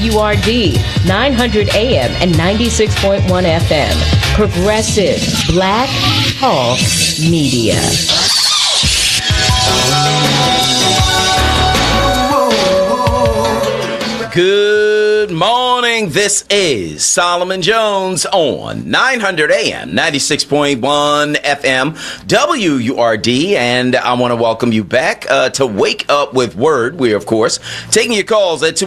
WURD, 900 AM and 96.1 FM. Progressive Black Talk Media. Good morning. This is Solomon Jones on 900 AM, 96.1 FM, WURD, and I want to welcome you back to Wake Up with Word. We're, of course, taking your calls at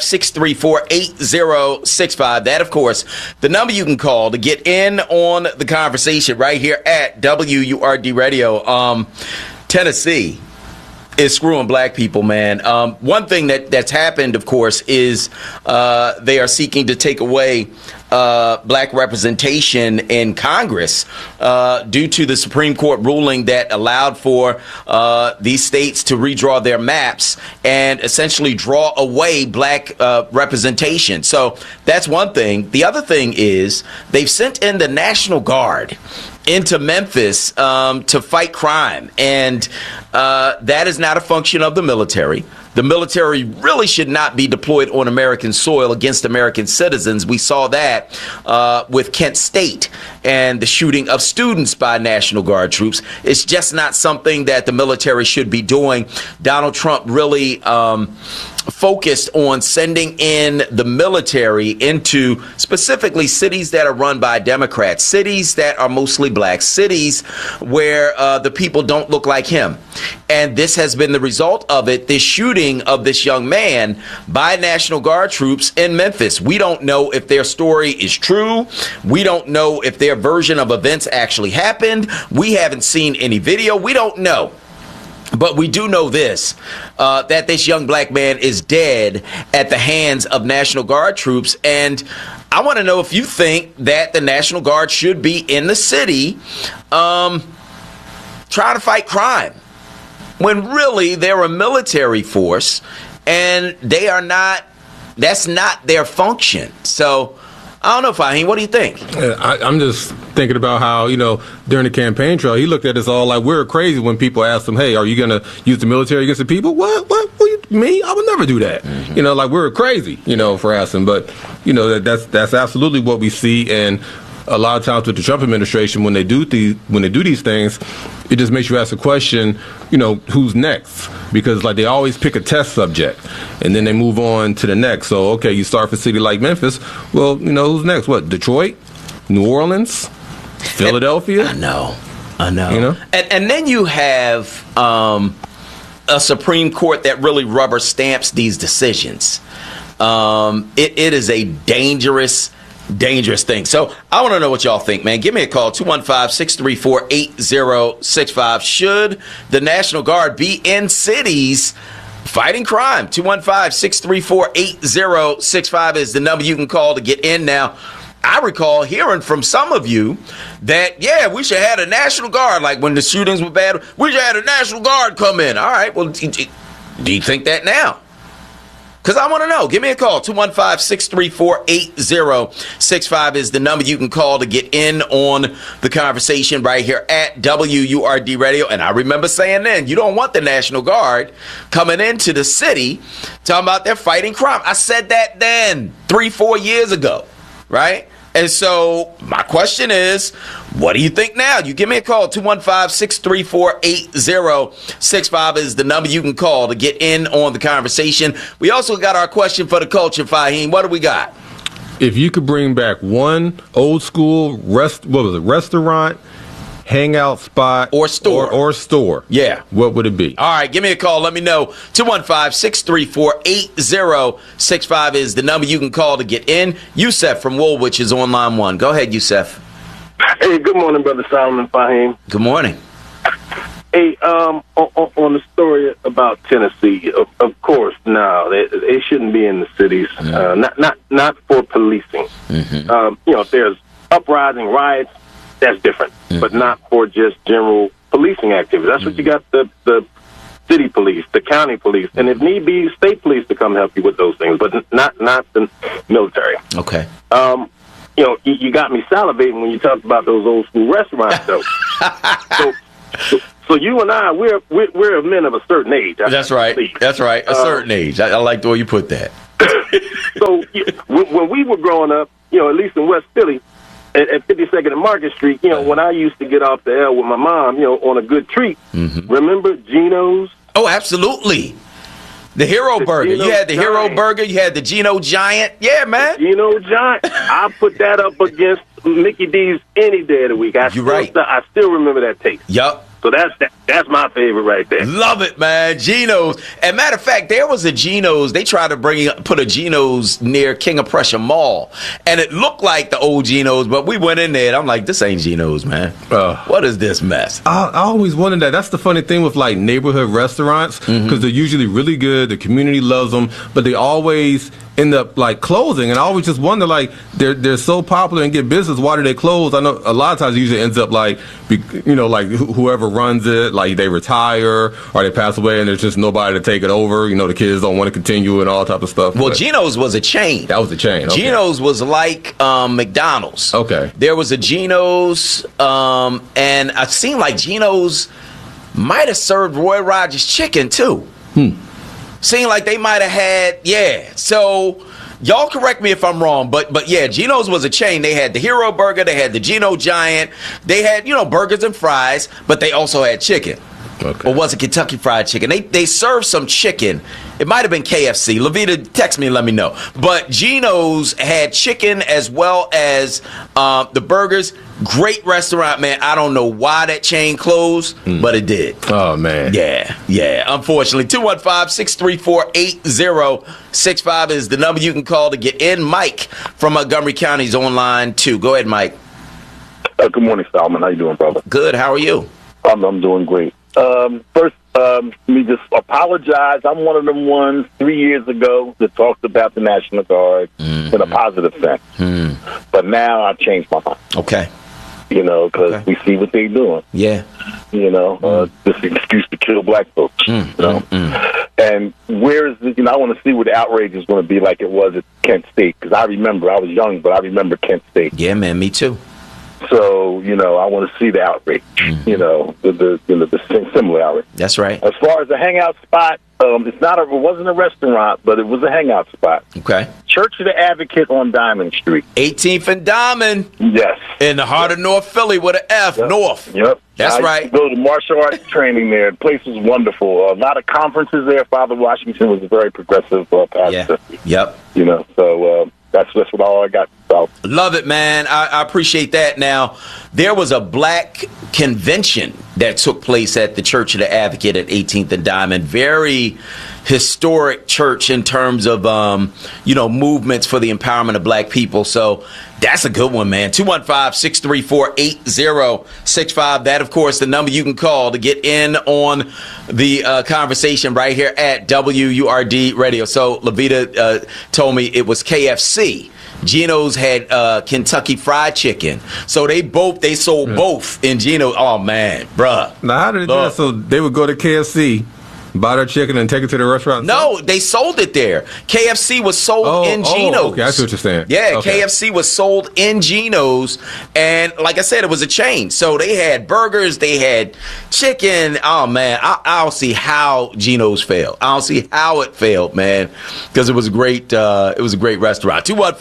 215-634-8065. That, of course, the number you can call to get in on the conversation right here at WURD Radio. Tennessee is screwing black people, man. One thing that's happened, of course, is they are seeking to take away black representation in Congress due to the Supreme Court ruling that allowed for these states to redraw their maps and essentially draw away black representation. So that's one thing. The other thing is they've sent in the National Guard into Memphis to fight crime. And that is not a function of the military. The military really should not be deployed on American soil against American citizens. We saw that with Kent State and the shooting of students by National Guard troops. It's just not something that the military should be doing. Donald Trump really focused on sending in the military into specifically cities that are run by Democrats, cities that are mostly black, cities where the people don't look like him. And this has been the result of it, this shooting of this young man by National Guard troops in Memphis. We don't know if their story is true. We don't know if their version of events actually happened. We haven't seen any video. We don't know. But we do know this, that this young black man is dead at the hands of National Guard troops. And I want to know if you think that the National Guard should be in the city trying to fight crime, when really they're a military force and they are not, that's not their function. So I don't know, Fahim, what do you think? I'm just thinking about how, during the campaign trail, he looked at us all like we were crazy when people asked him, hey, are you going to use the military against the people? What me? I would never do that. Mm-hmm. Like we were crazy, for asking. But, that's absolutely what we see. And a lot of times with the Trump administration, when they do these things, it just makes you ask the question, who's next? Because they always pick a test subject and then they move on to the next. So, okay, you start for a city like Memphis. Well, who's next? What? Detroit? New Orleans? Philadelphia? I know. And then you have a Supreme Court that really rubber stamps these decisions. It is a dangerous thing. So I want to know what y'all think, man. Give me a call, 215-634-8065. Should the National Guard be in cities fighting crime? 215-634-8065 is the number you can call to get in. Now, I recall hearing from some of you that, yeah, we should have a National Guard. Like when the shootings were bad, we should have a National Guard come in. All right, well, do you think that now? Because I want to know. Give me a call. 215-634-8065 is the number you can call to get in on the conversation right here at WURD Radio. And I remember saying then, you don't want the National Guard coming into the city talking about they're fighting crime. I said that then 3-4 years ago, right? And so my question is, what do you think now? You give me a call. 215-634-8065 is the number you can call to get in on the conversation. We also got our question for the culture, Fahim. What do we got? If you could bring back one old school restaurant, hangout spot, or store. Yeah. What would it be? All right, give me a call. Let me know. 215-634-8065 is the number you can call to get in. Yusef from Woolwich is on line 1. Go ahead, Yusef. Hey, good morning, Brother Solomon Fahim. Good morning. Hey, on the story about Tennessee, of course, no, they shouldn't be in the cities. Not for policing. Mm-hmm. If there's uprising, riots, that's different, but not for just general policing activity. That's what you got the city police, the county police, and if need be, state police to come help you with those things, but not the military. Okay. You got me salivating when you talked about those old school restaurants, though. So you and we're men of a certain age. That's right. A certain age. I like the way you put that. So when we were growing up, at least in West Philly, at 52nd and Market Street, when I used to get off the L with my mom, on a good treat, remember Geno's? Oh, absolutely. The Hero Burger. You had the Hero Burger. You had the Geno Giant. Yeah, man. Geno Giant. I put that up against Mickey D's any day of the week. I still remember that taste. Yup. So that's my favorite right there. Love it, man. Geno's. And matter of fact, there was a Geno's. They tried to put a Geno's near King of Prussia Mall, and it looked like the old Geno's. But we went in there, and I'm like, this ain't Geno's, man. What is this mess? I always wondered that. That's the funny thing with like neighborhood restaurants, because they're usually really good. The community loves them, but they always end up like closing, and I always just wonder, like, they're so popular and get business, why do they close? I know a lot of times it usually ends up like, like whoever runs it, like they retire or they pass away and there's just nobody to take it over. The kids don't want to continue and all type of stuff. Well, Geno's was a chain. That was a chain. Okay. Geno's was like McDonald's. Okay. There was a Geno's, and it seemed like Geno's might have served Roy Rogers chicken too. Seemed like they might have had, So, y'all correct me if I'm wrong, but yeah, Geno's was a chain. They had the Hero Burger, they had the Geno Giant, they had, burgers and fries, but they also had chicken. Okay. Or was it Kentucky Fried Chicken? They served some chicken. It might have been KFC. Levita, text me and let me know. But Geno's had chicken as well as the burgers. Great restaurant, man. I don't know why that chain closed, but it did. Oh, man. Yeah. Unfortunately, 215-634-8065 is the number you can call to get in. Mike from Montgomery County is online, too. Go ahead, Mike. Good morning, Solomon. How you doing, brother? Good. How are you? I'm doing great. First, let me just apologize. I'm one of them ones 3 years ago that talked about the National Guard in a positive sense. But now I've changed my mind. Okay. Because we see what they're doing. Yeah. This excuse to kill black folks. And where is I want to see what the outrage is going to be like it was at Kent State. Because I remember, I was young, but I remember Kent State. Yeah, man, me too. So, I want to see the outrage, the similar outrage. That's right. As far as the hangout spot, it wasn't a restaurant, but it was a hangout spot. Okay. Church of the Advocate on Diamond Street. 18th and Diamond. Yes. In the heart of North Philly with an F, Yep. North. Yep. That's right. I used to go to martial arts training there. The place was wonderful. A lot of conferences there. Father Washington was a very progressive pastor. Yeah. Yep. So that's what all I got. So. Love it, man. I appreciate that. Now, there was a black convention that took place at the Church of the Advocate at 18th and Diamond. Very historic church in terms of, movements for the empowerment of black people. So that's a good one, man. 215-634-8065. That, of course, the number you can call to get in on the conversation right here at WURD Radio. So Levita told me it was KFC. Geno's had Kentucky Fried Chicken. So they sold both in Geno's. Oh, man, bruh. Now, how did they do that? So they would go to KFC, buy their chicken, and take it to the restaurant? No, they sold it there. KFC was sold in Geno's. Okay, I see what you're saying. Yeah, okay. KFC was sold in Geno's, and like I said, it was a chain. So they had burgers, they had chicken. Oh, man, I don't see how Geno's failed. I don't see how it failed, man, because it was a great restaurant.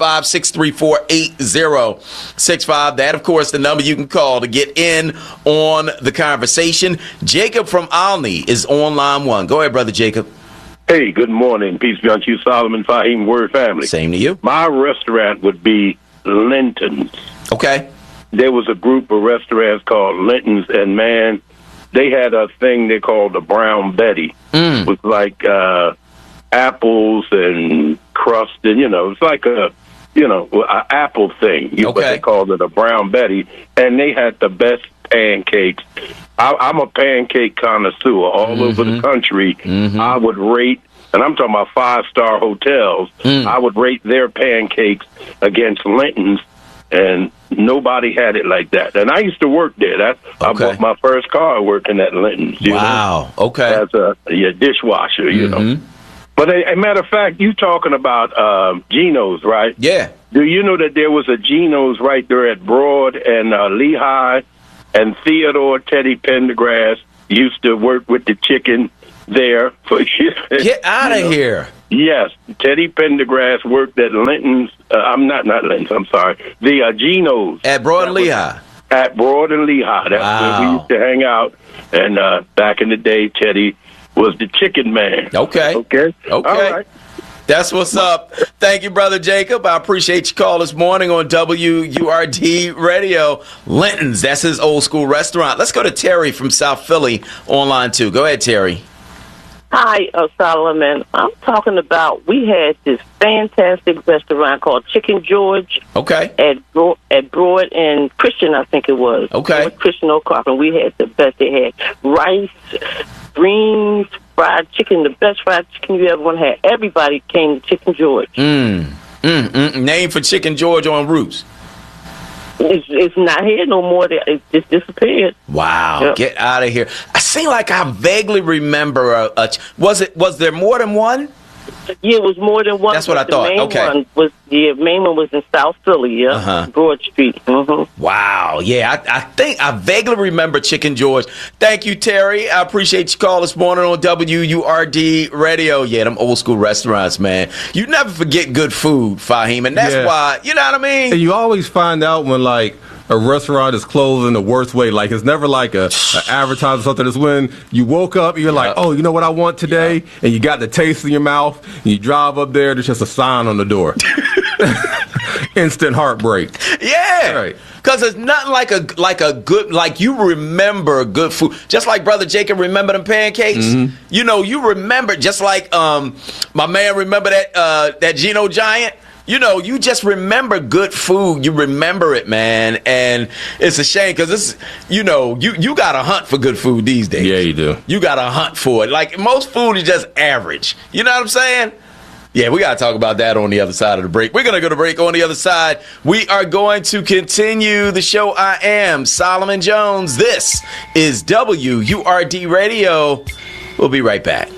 215-634-8065. That, of course, the number you can call to get in on the conversation. Jacob from Olney is on line 1. Go ahead, Brother Jacob. Hey, good morning. Peace be unto you, Solomon, Fahim, Word family. Same to you. My restaurant would be Linton's. Okay. There was a group of restaurants called Linton's, and, man, they had a thing they called the Brown Betty. With, like, apples and crust, and, it's like a apple thing. Okay. What they called it, a Brown Betty. And they had the best pancakes. I'm a pancake connoisseur all over the country. I would rate, and I'm talking about 5-star hotels, I would rate their pancakes against Linton's, and nobody had it like that. And I used to work there. I bought my first car working at Linton's. Wow. Okay. As a dishwasher, you know. But a matter of fact, you talking about Geno's, right? Yeah. Do you know that there was a Geno's right there at Broad and Lehigh? And Theodore Teddy Pendergrass used to work with the chicken there for years. Get out of here. Yes, Teddy Pendergrass worked at Linton's. I'm not Linton's. I'm sorry. The Geno's At Broad and Lehigh. at Broad and Lehigh. That's where we used to hang out. And back in the day, Teddy was the chicken man. Okay. Okay. All right. That's what's up. Thank you, Brother Jacob. I appreciate your call this morning on WURD Radio. Linton's, that's his old school restaurant. Let's go to Terry from South Philly online, too. Go ahead, Terry. Hi, Solomon. I'm talking about, we had this fantastic restaurant called Chicken George. Okay. At Broad and Christian, I think it was. Okay. Christian O'Clock, and we had the best. They had rice, greens, fried chicken, the best fried chicken you ever want to have. Everybody came to Chicken George. Name for Chicken George on Roots. It's not here no more. It just disappeared. Wow. Yep. Get out of here. I seem like I vaguely remember was there more than one? Yeah, it was more than one. That's what I thought. Okay. Main one was in South Philly, Broad Street. Mm-hmm. Wow. Yeah, I think I vaguely remember Chicken George. Thank you, Terry. I appreciate your call this morning on WURD Radio. Yeah, them old school restaurants, man. You never forget good food, Fahim, and that's why, you know what I mean? And you always find out when, like, a restaurant is closed in the worst way. Like, it's never like a advertisement or something. It's when you woke up, you're like, oh, you know what I want today? And you got the taste in your mouth, and you drive up there, there's just a sign on the door. Instant heartbreak. Yeah. Right. Because it's nothing like a good, like you remember good food. Just like Brother Jacob remember them pancakes. Mm-hmm. You know, you remember, just like my man remember that Geno Giant. You know, you just remember good food. You remember it, man. And it's a shame because it's, you know, you got to hunt for good food these days. Yeah, you do. You got to hunt for it. Like, most food is just average. You know what I'm saying? Yeah, we got to talk about that on the other side of the break. We're going to go to break. On the other side, we are going to continue the show. I am Solomon Jones. This is WURD Radio. We'll be right back.